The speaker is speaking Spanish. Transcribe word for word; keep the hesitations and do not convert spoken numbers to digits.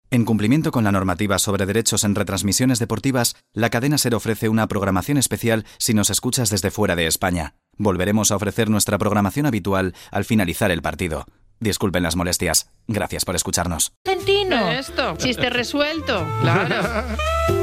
En cumplimiento con la normativa sobre derechos en retransmisiones deportivas, la cadena SER ofrece una programación especial si nos escuchas desde fuera de España. Volveremos a ofrecer nuestra programación habitual al finalizar el partido. Disculpen las molestias. Gracias por escucharnos. Argentino. Esto. Chiste resuelto. Claro.